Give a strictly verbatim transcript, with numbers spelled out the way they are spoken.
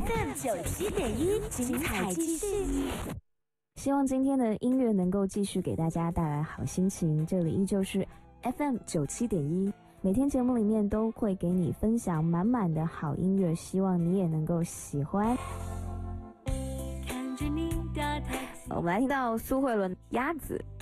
F M 九七点一，精彩继续。 希望今天的音乐能够继续给大家带来好心情。这里依旧是 F M 九七点一，每天节目里面都会给你分享满满的好音乐，希望你也能够喜欢。我们来听到苏慧伦《鸭子》。